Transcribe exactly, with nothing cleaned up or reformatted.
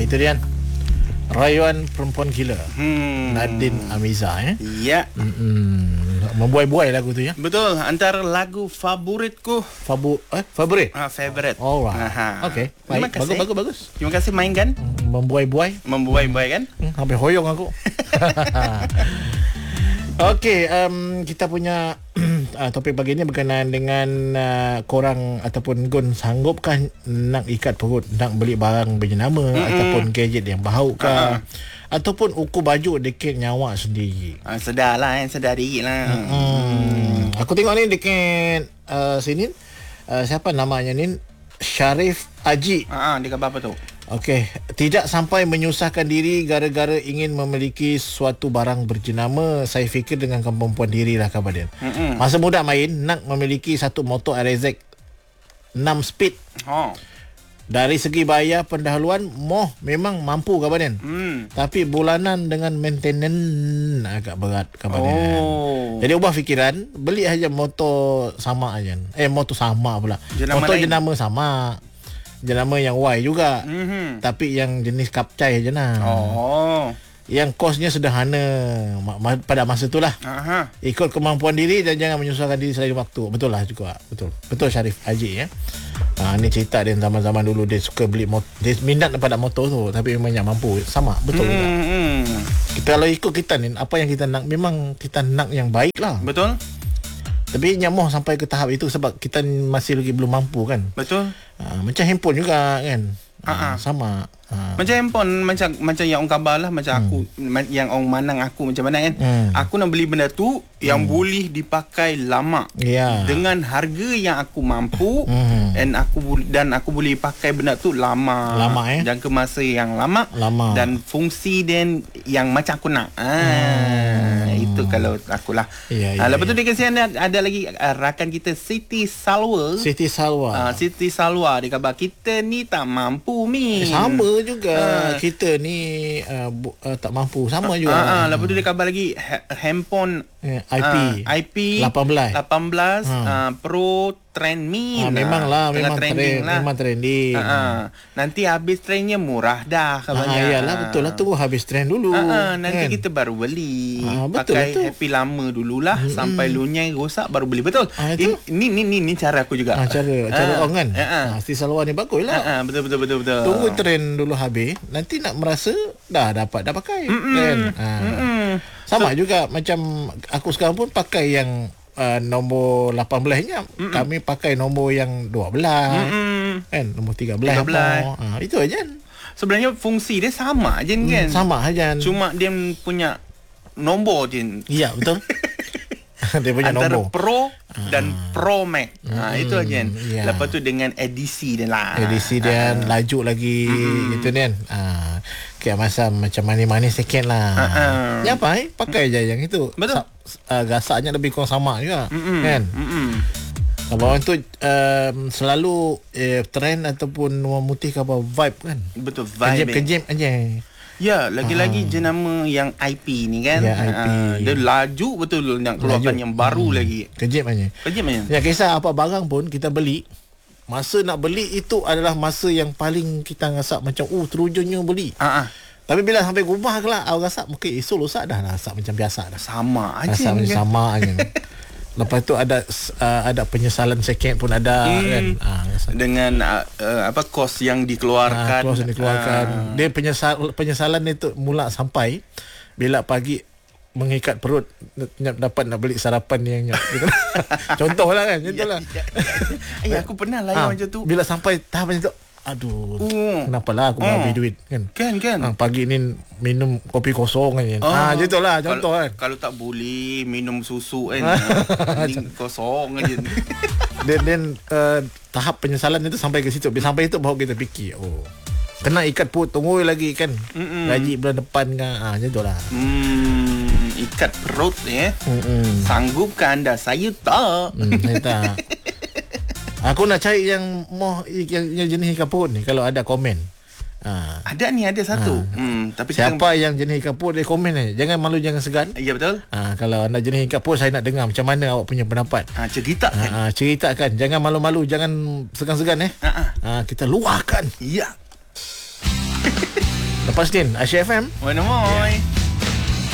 Itu dia rayuan perempuan gila. Hmm. Nadine Amiza eh. Ya. Mm-mm. Membuai-buai lagu tu ya. Betul, antara lagu favoritku. Fabu eh favorite. Ah, favorite. Alright. Okey. Terima Baik, kasih. bagus bagus bagus. Terima kasih mainkan. Membuai-buai. Membuai-buai kan? Hmm, hampir hoyong aku. Okey, um, kita punya uh, topik pagi ni berkenaan dengan uh, korang ataupun Gun sanggupkah nak ikat perut, nak beli barang berjenama mm-hmm. ataupun gadget yang bau kah, uh-huh. ataupun ukur baju dekat nyawa sendiri. Ah, sedar lah, eh. sedar diri lah. Hmm. Hmm. Aku tengok ni dekat uh, sini uh, siapa namanya ni, Sharif Haji. Ah, dia kata apa tu? Okey, tidak sampai menyusahkan diri gara-gara ingin memiliki suatu barang berjenama. Saya fikir dengan kemampuan diri lah khabar dia. Mm-mm. Masa muda main nak memiliki satu motor R Z enam speed. Oh. Dari segi bayar pendahuluan moh memang mampu khabar dia. Mm. Tapi bulanan dengan maintenance agak berat khabar dia. Oh. Jadi ubah fikiran, beli aja motor sama aja. Eh motor sama pula. Jenama motor lain. Jenama sama. Jenama yang Y juga. Mm-hmm. Tapi yang jenis kapcai je lah. Oh. Yang kosnya sederhana pada masa itulah. Aha. Ikut kemampuan diri dan jangan menyusahkan diri selain waktu. Betul lah juga. Betul. Betul Sharif Haji ya. Ha, ni cerita dia zaman-zaman dulu dia suka beli motor, dia minat pada motor tu tapi memang yang mampu. Sama. Betul mm-hmm. juga. Kita kalau ikut kita ni, apa yang kita nak, memang kita nak yang baik lah. Betul. Tapi nyamoh sampai ke tahap itu sebab kita masih lagi belum mampu kan. Betul. Ha, macam handphone juga kan. Ha, sama. Ha. Macam handphone, macam macam yang orang khabar lah, macam hmm. aku yang orang manang aku macam mana kan. Hmm. Aku nak beli benda tu yang hmm. boleh dipakai lama. Yeah. Dengan harga yang aku mampu hmm. dan aku dan aku boleh pakai benda tu lama. Lama eh. Jangka masa yang lama. Lama. Dan fungsi dan yang macam aku nak. Ah, hmm. Itu kalau akulah. Yeah, yeah, ah, lepas tu yeah. dia kasi ada, ada lagi uh, rakan kita Siti Salwa. Siti Salwa. Uh, Siti Salwa dia khabar kita ni tak mampu mi. Eh, sama juga uh, kita ni uh, bu, uh, tak mampu sama uh, juga. Ah, uh, uh, lepas tu dia khabar lagi ha- handphone yeah, I P uh, I P lapan belas lapan belas uh. uh, Pro trend min. Ah, memanglah, tengah memang trending trend, lah. Memang trending. Uh, uh. Nanti habis trendnya murah dah khabarnya. Ah, iyalah betul lah, tunggu habis trend dulu. Uh, uh, nanti kan? kita baru beli. Ah, betul, pakai betul. happy lama dululah hmm. sampai lunyai rosak baru beli. Betul. Ah, ini, ni ni ni ni cara aku juga. Ah, cara cara uh, orang kan. Uh, uh. Ah, Siti Salwa ni baguslah. Uh, uh, betul betul betul betul. Tunggu trend dulu habis, nanti nak merasa dah dapat dah pakai. Mm-mm. Kan. Ah. Sama so, juga macam aku sekarang pun pakai yang Uh, nombor lapan belasnya. Mm-mm. Kami pakai nombor yang dua belas. Mm-mm. Kan nombor tiga belas, tiga belas. Ha, itu aja. Sebenarnya fungsi dia sama aja kan. Hmm, sama aja. Cuma dia punya nombor je. Ya betul. Dia punya antara nombor Pro dan ah. Pro Max. Ha, hmm, itu aja. Ya. Lepas tu dengan edisi dia lah. Edisi dia ah. laju lagi hmm. gitu kan. Ah. Kayak masa macam manis-manis sikit lah. Uh-uh. Ya apa eh? Pakai je yang itu. Betul. Sa- uh, gasaknya lebih kurang sama juga. Mm-mm. Kan? Mm-mm. Abang tu um, selalu eh, trend ataupun memutih ke apa vibe kan. Betul, vibe. Kejap-kejap aja. Ya, lagi-lagi uh. jenama yang I P ni kan. Ya, I P. Uh, dia laju betul nak keluarkan laju. Yang baru hmm. lagi. Kejap aja. Kejap aja. Ya, kisah apa barang pun kita beli, masa nak beli itu adalah masa yang paling kita rasa macam oh terujungnya beli. Uh-uh. Tapi bila sampai rumah kelak awak rasa mungkin esok lusa dah rasa macam biasa dah. Sama aja. Rasa macam sama aja. Lepas tu ada uh, ada penyesalan second pun ada hmm. kan. Uh, dengan uh, uh, apa kos yang dikeluarkan. Uh, kos yang dikeluarkan. Uh. Dia penyesal, penyesalan itu mula sampai bila pagi mengikat perut dapat nak beli sarapan yang contohlah kan contohlah. Ya, ya, ya. Eh aku pernah lah ha, macam tu. Bila sampai tahap macam tu, aduh, uh. kenapalah aku uh. habis duit kan. Kan kan. Ha, pagi ni minum kopi kosong kan. Uh. Ha gitulah contoh kalau, kan. Kalau tak boleh minum susu kan. Kosong aja. Dan then uh, tahap penyesalan itu sampai ke situ. Sampai itu baru kita fikir, oh kena ikat perut, tunggu lagi kan. Mm-mm. Gaji bulan depan kan. Ah, macam itulah. Hmm, ikat perut ya. Mm-mm. Sanggupkah anda? Saya tak. Hmm, saya tak. Aku nak cari yang moh yang, yang jenis ikat perut ni kalau ada komen. Ha. Ada ni ada satu. Ha. Hmm, tapi siapa yang jenis ikat perut dia komen ni. Jangan malu jangan segan. Ya betul. Ha, kalau anda jenis ikat perut saya nak dengar macam mana awak punya pendapat. Ha, cerita kan. Ha, ceritakan. Jangan malu-malu, jangan segan-segan eh. Ha, ha. Ha, kita luahkan. Ya. Lepas ni Asia F M. Mana moi.